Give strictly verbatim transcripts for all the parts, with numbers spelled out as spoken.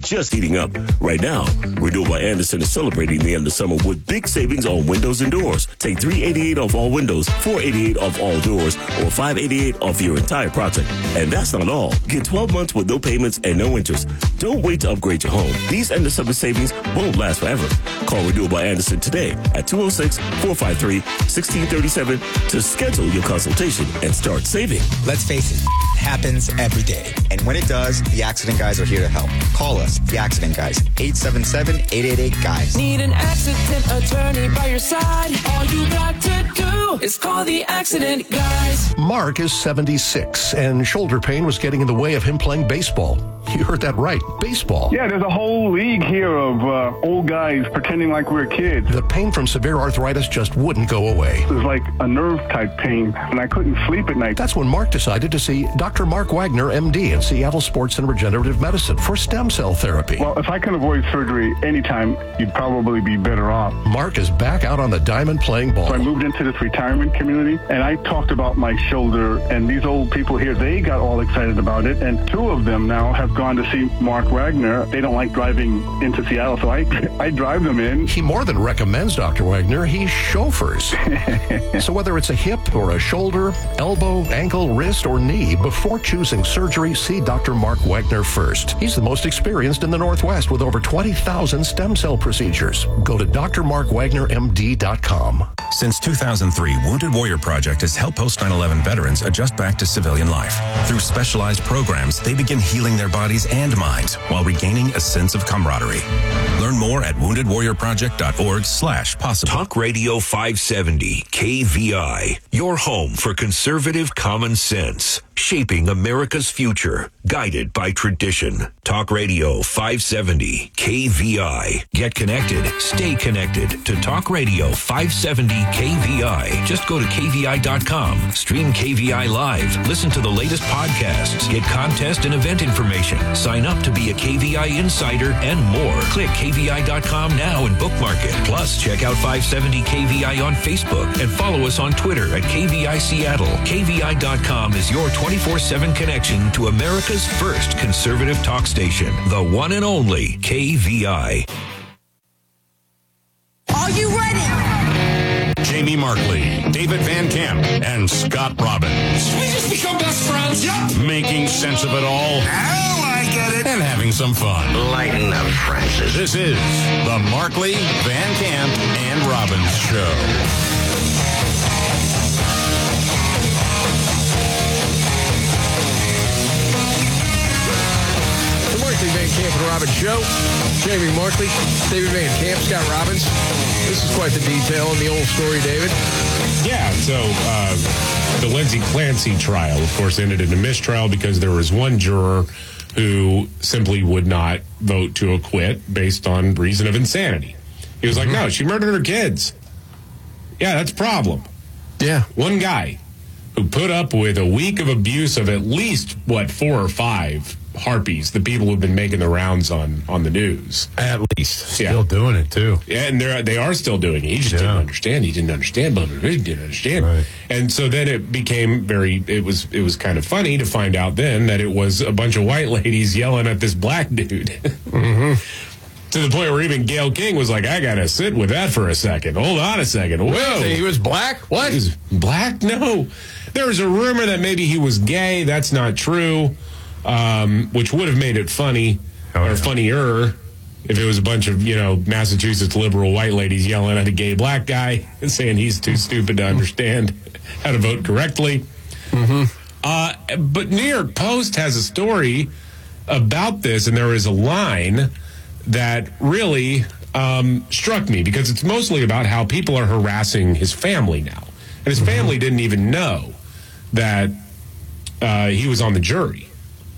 just heating up. Right now, Renewal by Andersen is celebrating the end of summer with big savings on windows and doors. Take three hundred eighty-eight dollars off all windows, four hundred eighty-eight dollars off all doors, or five hundred eighty-eight dollars off your entire project. And that's not all. Get twelve months with no payments and no interest. Don't wait to upgrade your home. These end of summer savings won't last forever. Call Renewal by Andersen today at two oh six, four five three, one six three seven to schedule your consultation and start saving. Let's face it, it happens every day. And when it does, the Accident Guys are here to help. Call us, the Accident Guys, eight seven seven, eight eight eight, G U Y S. Need an accident attorney by your side? All you got to do is call the Accident Guys. Mark is seventy-six, and shoulder pain was getting in the way of him playing baseball. You heard that right, baseball. Yeah, there's a whole league here of uh, old guys pretending like we're kids. The pain from severe arthritis just wouldn't go away. It was like a nerve-type pain, and I couldn't sleep at night. That's when Mark decided to see Doctor Mark Wagner, M D, in Seattle Sports and Regenerative Medicine for stem cell therapy. Well, if I can avoid surgery anytime, you'd probably be better off. Mark is back out on the diamond playing ball. So I moved into this retirement community, and I talked about my shoulder, and these old people here, they got all excited about it, and two of them now have gone to see Mark Wagner. They don't like driving into Seattle, so I, I drive them in. He more than recommends Doctor Wagner, he chauffeurs. So whether it's a hip or a shoulder, elbow, ankle, wrist, or knee, before choosing surgery, see Doctor Mark Wagner first. He's the most experienced in the Northwest with over twenty thousand stem cell procedures. Go to D R mark wagner M D dot com. Since two thousand three, Wounded Warrior Project has helped post nine eleven veterans adjust back to civilian life. Through specialized programs, they begin healing their bodies and minds while regaining a sense of camaraderie. Learn more at wounded warrior project dot org slash possible. Talk Radio five seventy, K V I, your home for conservative common sense, shaping America's future, guided by tradition. Talk Radio five seventy, K V I. Get connected, stay connected to Talk Radio five seventy K V I. Just go to K V I dot com, stream K V I live, listen to the latest podcasts, get contest and event information, sign up to be a K V I insider, and more. Click K V I dot com now and bookmark it. Plus, check out five seventy K V I on Facebook and follow us on Twitter at K V I Seattle. K V I dot com is your twenty-four seven connection to America's first conservative talk station, the one and only K V I. Are you ready? Jamie Markley, David Van Camp, and Scott Robbins. We just become best friends. Yep. Making sense of it all. Oh, I get it. And having some fun. Lighten up, Francis. This is the Markley, Van Camp, and Robbins Show. Van Camp and Robbins Show. Jamie Markley, David Van Camp, Scott Robbins. This is quite the detail in the old story, David. Yeah, so uh, the Lindsay Clancy trial, of course, ended in a mistrial because there was one juror who simply would not vote to acquit based on reason of insanity. He was mm-hmm. like, no, she murdered her kids. Yeah, that's a problem. Yeah. One guy who put up with a week of abuse of at least, what, four or five harpies, the people who've been making the rounds on, on the news. At least. Still yeah. doing it, too. Yeah, and they're, they are still doing it. He just yeah. didn't understand. He didn't understand, but he didn't understand. Right. And so then it became very, it was it was kind of funny to find out then that it was a bunch of white ladies yelling at this black dude. Mm-hmm. To the point where even Gayle King was like, I got to sit with that for a second. Hold on a second. Whoa. Wait, he was black? What? He was black? No. There was a rumor that maybe he was gay. That's not true. Um, which would have made it funny oh, or yeah. funnier if it was a bunch of, you know, Massachusetts liberal white ladies yelling at a gay black guy and saying he's too stupid to understand how to vote correctly. Mm-hmm. Uh, but New York Post has a story about this, and there is a line that really um, struck me because it's mostly about how people are harassing his family now. And his family didn't even know that uh, he was on the jury.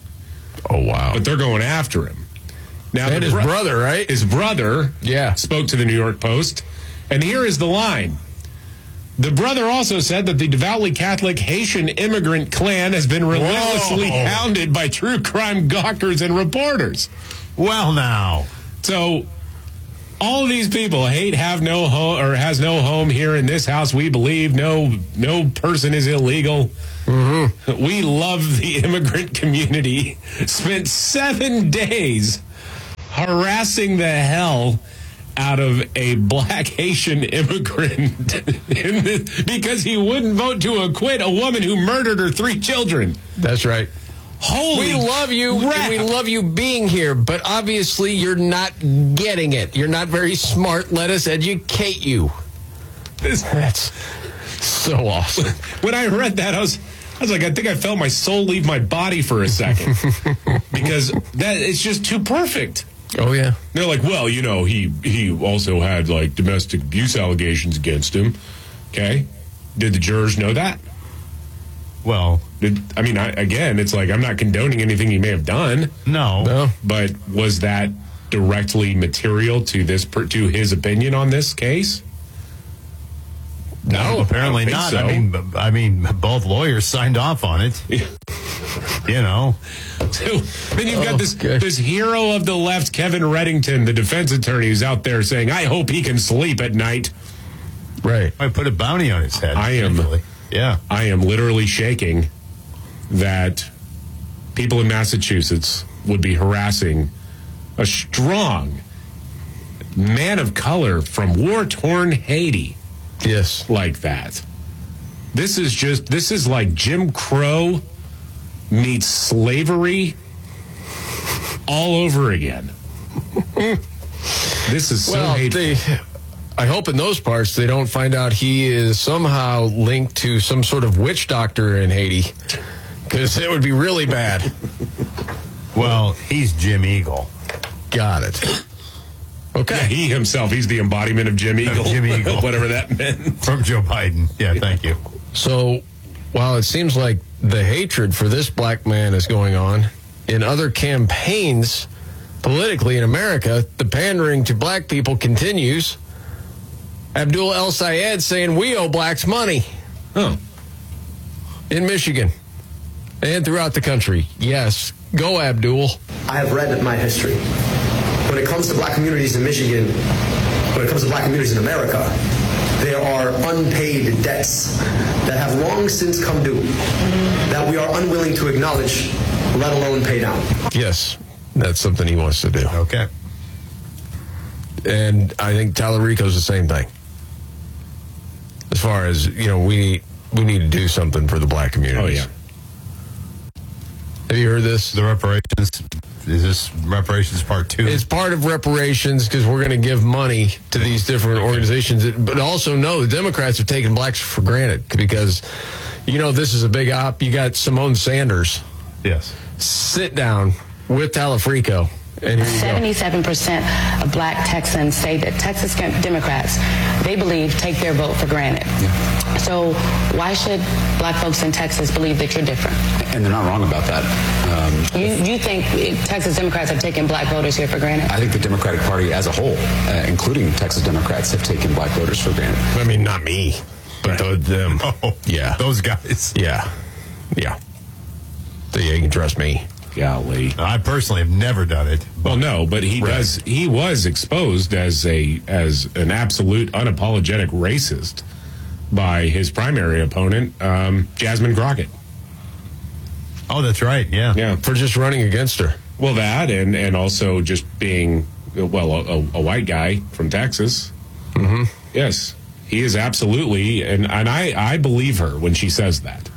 Oh, wow. But they're going after him. Now, and his bro- brother, right? His brother yeah. spoke to the New York Post. And here is the line. The brother also said that the devoutly Catholic Haitian immigrant clan has been relentlessly Whoa. hounded by true crime gawkers and reporters. Well, now. So, all of these people hate have no home or has no home here in this house. We believe no no person is illegal. Mm-hmm. We love the immigrant community. Spent seven days harassing the hell out of a black Haitian immigrant in this, because he wouldn't vote to acquit a woman who murdered her three children. That's right. Holy We love you, crap. and we love you being here, but obviously you're not getting it. You're not very smart. Let us educate you. This, That's so awesome. when I read that, I was, I was like, I think I felt my soul leave my body for a second because that it's just too perfect. Oh, yeah. They're like, well, you know, he he also had like domestic abuse allegations against him. Okay, did the jurors know that? Well, Did, I mean, I, again, it's like I'm not condoning anything he may have done. no. No. But was that directly material to this per, to his opinion on this case? No, apparently I don't not. think so. I mean, b- I mean, both lawyers signed off on it. You know, So, then you've got Oh, this gosh. this hero of the left, Kevin Reddington, the defense attorney, who's out there saying, "I hope he can sleep at night." Right. I put a bounty on his head. I am- essentially. Yeah. I am literally shaking that people in Massachusetts would be harassing a strong man of color from war-torn Haiti Yes. like that. This is just, this is like Jim Crow meets slavery all over again. This is so Well, hateful. they, I hope in those parts they don't find out he is somehow linked to some sort of witch doctor in Haiti, because it would be really bad. Well, he's Jim Eagle. Got it. Yeah, Okay. he himself, he's the embodiment of Jim Eagle. Jim Eagle. Whatever that meant. From Joe Biden. Yeah, thank you. So, while it seems like the hatred for this black man is going on, in other campaigns politically in America, the pandering to black people continues. Abdul El Sayed saying we owe blacks money Oh. in Michigan and throughout the country. Yes. Go, Abdul. I have read my history. When it comes to black communities in Michigan, when it comes to black communities in America, there are unpaid debts that have long since come due that we are unwilling to acknowledge, let alone pay down. Yes. That's something he wants to do. Okay. And I think Tallarico's the same thing. As far as, you know, we we need to do something for the black communities. Oh, yeah. Have you heard this? The reparations. Is this reparations part two? It's part of reparations because we're going to give money to these different organizations. But also, no, the Democrats are taking blacks for granted because, you know, this is a big op. You got Simone Sanders. Yes. Sit down with Tallarico. And here you go. seventy-seven percent of black Texans say that Texas Democrats, they believe, take their vote for granted. Yeah. So why should black folks in Texas believe that you're different? And they're not wrong about that. Um, You, you think Texas Democrats have taken black voters here for granted? I think the Democratic Party as a whole, uh, including Texas Democrats, have taken black voters for granted. I mean, not me, but the, them. Oh, yeah. Those guys. Yeah. Yeah. So yeah, you can trust me. Golly. I personally have never done it. Well, no, but he Right. does. He was exposed as a as an absolute unapologetic racist by his primary opponent, um, Jasmine Crockett. Oh, that's right. Yeah. Yeah, For just running against her. well, that and and also just being well a, a white guy from Texas. Mm-hmm. Yes, he is absolutely, and and I I believe her when she says that.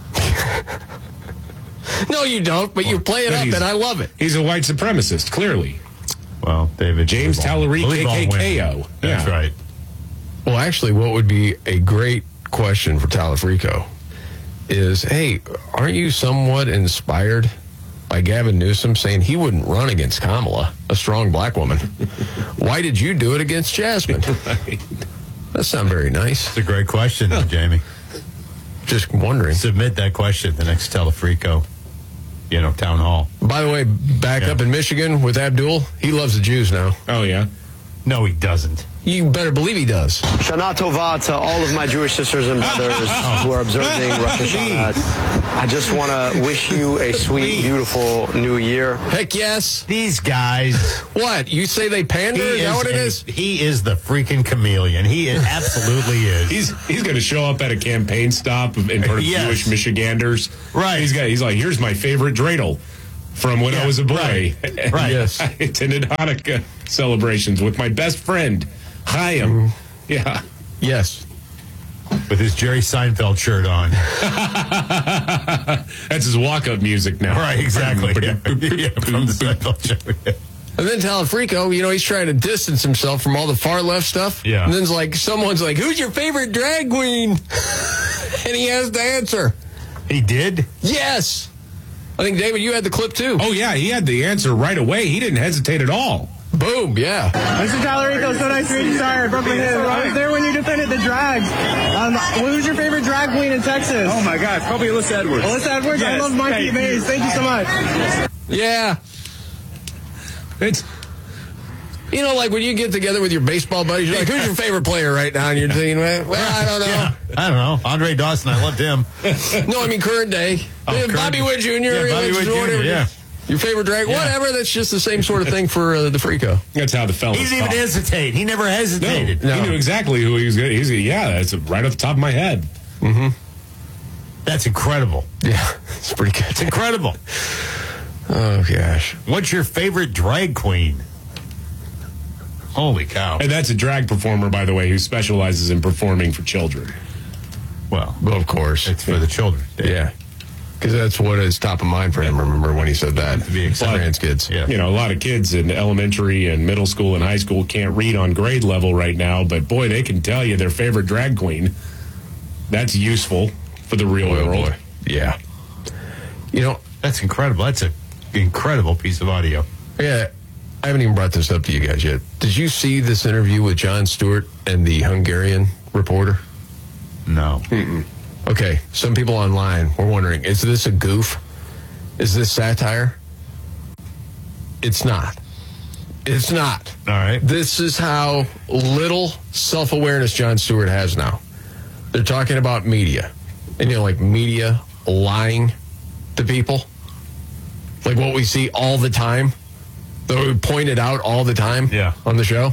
No, you don't, but you play it But up, he's- and I love it. He's a white supremacist, clearly. Well, David. James believe all- Tallarico, believe all K K K O. women. That's Yeah. right. Well, actually, what would be a great question for Tallarico is, hey, aren't you somewhat inspired by Gavin Newsom saying he wouldn't run against Kamala, a strong black woman? Why did you do it against Jasmine? Right. That's not very nice. It's a great question, Jamie. Just wondering. Submit that question at the next Telefrico, you know, town hall. By the way, back Yeah. up in Michigan with Abdul, he loves the Jews now. Oh yeah. No, he doesn't. You better believe he does. Shana Tova to all of my Jewish sisters and brothers who are observing Rosh Hashanah. I just want to wish you a sweet, beautiful new year. Heck yes. These guys. What? You say they pander? Is that what it a- is? He is the freaking chameleon. He is, absolutely is. He's he's going to show up at a campaign stop in front of Yes. Jewish Michiganders. Right. He's got he's like, here's my favorite dreidel from when Yeah, I was a boy. right, right. Yes. I attended Hanukkah celebrations with my best friend, Chaim. Yeah. Yes. With his Jerry Seinfeld shirt on. That's his walk-up music now. Right, exactly. Yeah. Yeah, from the Seinfeld show. Yeah. And then Talafrico, you know, he's trying to distance himself from all the far left stuff. Yeah. And then it's like, someone's like, who's your favorite drag queen? And he has to answer. He did? Yes. I think, David, you had the clip too. Oh, yeah, he had the answer right away. He didn't hesitate at all. Boom, yeah. Mister Talarico, so nice to meet you. Sorry, I broke my head. I was there when you defended the drags. Um, who's your favorite drag queen in Texas? Oh, my God, probably Alyssa Edwards. Alyssa Edwards? Yes, I love Monkey Maze. Thank you so much. Yeah. It's, you know, like when you get together with your baseball buddies, you're like, who's your favorite player right now? And you're thinking, well, I don't know. Yeah, I don't know. Andre Dawson, I loved him. No, I mean current day. Oh, Yeah, current- Bobby Wood Junior Yeah, Bobby Wood Junior, whatever. yeah. Your favorite drag, Yeah. whatever. That's just the same sort of thing for uh, the Frico. That's how the fellas He didn't even talk. hesitate. He never hesitated. No, he knew exactly who he was going to. He's yeah, that's right off the top of my head. Mm-hmm. That's incredible. Yeah, it's pretty good. It's incredible. Oh, gosh. What's your favorite drag queen? Holy cow. And that's a drag performer, by the way, who specializes in performing for children. Well, Well, of course. it's for the children. Yeah. Because that's what is top of mind for him, remember, when he said that. To be exact. Trans kids. Yeah. You know, a lot of kids in elementary and middle school and high school can't read on grade level right now, but boy, they can tell you their favorite drag queen. That's useful for the real Boy, oh, world. boy. Yeah. You know, That's incredible. That's an incredible piece of audio. yeah, I haven't even brought this up to you guys yet. Did you see this interview with Jon Stewart and the Hungarian reporter? No. Mm-mm. Okay, some people online were wondering, is this a goof? Is this satire? It's not. It's not. All right. This is how little self-awareness Jon Stewart has now. They're talking about media. And, you know, like media lying to people. Like what we see all the time. That we pointed out all the time Yeah. on the show.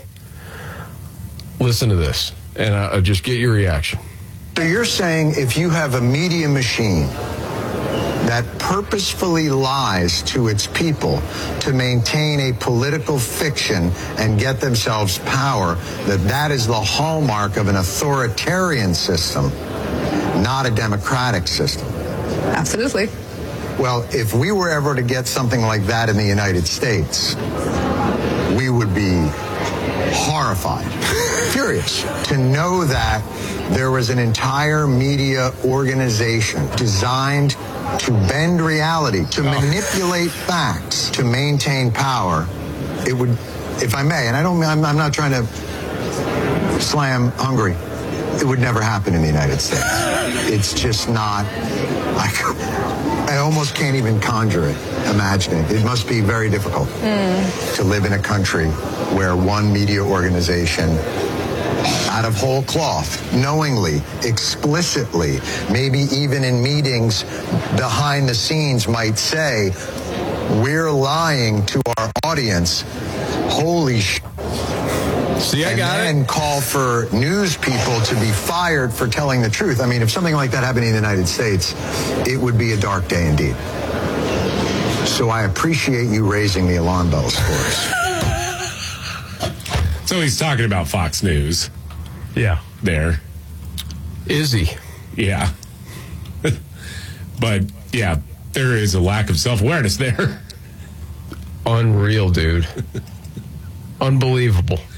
Listen to this, and I'll just get your reaction. So you're saying if you have a media machine that purposefully lies to its people to maintain a political fiction and get themselves power, that that is the hallmark of an authoritarian system, not a democratic system? Absolutely. Well, if we were ever to get something like that in the United States, we would be horrified, furious to know that there was an entire media organization designed to bend reality, to manipulate facts, to maintain power. It would, if I may, and I don't, I'm, I'm not trying to slam Hungary. It would never happen in the United States. It's just not, I, I almost can't even conjure it, imagine it. It must be very difficult to live in a country where one media organization, out of whole cloth, knowingly, explicitly, maybe even in meetings behind the scenes might say, we're lying to our audience. Holy sh**. See, I and got then it. call for news people to be fired for telling the truth. I mean, if something like that happened in the United States, it would be a dark day indeed. So I appreciate you raising the alarm bells for us. So he's talking about Fox News. Yeah. There. Is he? Yeah. But, yeah, there is a lack of self-awareness there. Unreal, dude. Unbelievable.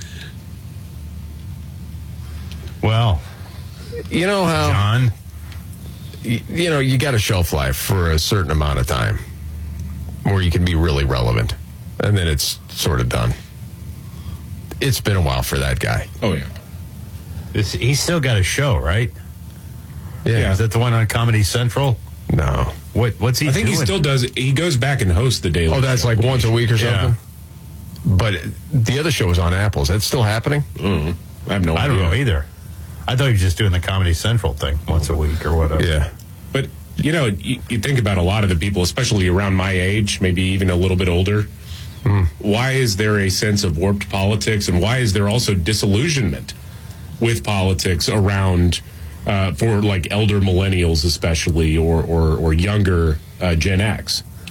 Well, you know how, John, you, you know, you got a shelf life for a certain amount of time where you can be really relevant, and then it's sort of done. It's been a while for that guy. Oh, yeah. this, he's still got a show, right? Yeah. Is that the one on Comedy Central? No. What? What's he I think doing? he still does. He goes back and hosts the Daily Oh, that's Show. like once a week or Yeah. something? But the other show is on Apple. Is that still happening? Mm, I have no I idea. don't know either. I thought he was just doing the Comedy Central thing once a week or whatever. Yeah. But, you know, you, you think about a lot of the people, especially around my age, maybe even a little bit older. Mm. Why is there a sense of warped politics, and why is there also disillusionment with politics around, uh, for like elder millennials especially, or, or, or younger uh, Gen X?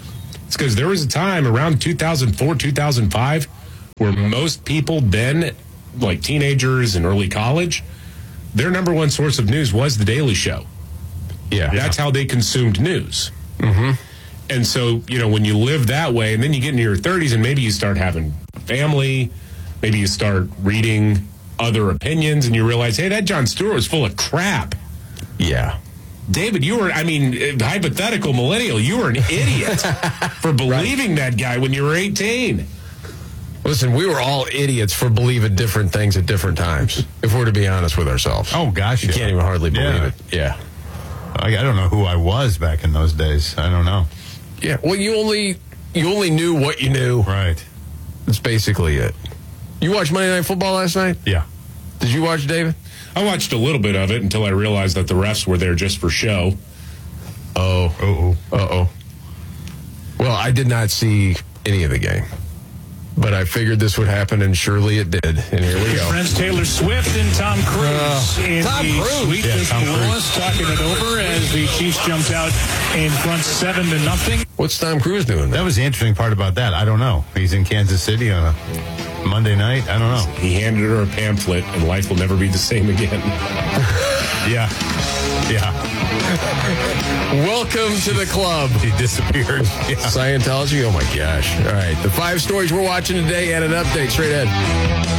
It's because there was a time around two thousand four, two thousand five where most people then, like teenagers and early college, their number one source of news was The Daily Show. Yeah. That's how they consumed news. Mm-hmm. And so, you know, when you live that way, and then you get into your thirties and maybe you start having a family, maybe you start reading other opinions and you realize, hey, that Jon Stewart was full of crap. Yeah. David, you were, I mean, hypothetical millennial, you were an idiot for believing right. that guy when you were eighteen. Listen, we were all idiots for believing different things at different times, if we're to be honest with ourselves. Oh, gosh. You yeah. can't even hardly believe yeah. it. Yeah. I, I don't know who I was back in those days. I don't know. Yeah, well, you only you only knew what you knew. Right. That's basically it. You watched Monday Night Football last night? Yeah. Did you watch, David? I watched a little bit of it until I realized that the refs were there just for show. Oh. Uh-oh. Uh-oh. Well, I did not see any of the game. But I figured this would happen, and surely it did. And here we go. Friends Taylor Swift and Tom Cruise uh, in Tom the Cruise. Sweet yeah, Victor Willis talking it over as the Chiefs jumped out in front seven to nothing. What's Tom Cruise doing there? That was the interesting part about that. I don't know. He's in Kansas City on a Monday night. I don't know. He handed her a pamphlet, and life will never be the same again. yeah. Yeah. Welcome to the club. He disappeared. Yeah. Scientology? Oh, my gosh. All right. The five stories we're watching today and an update straight ahead.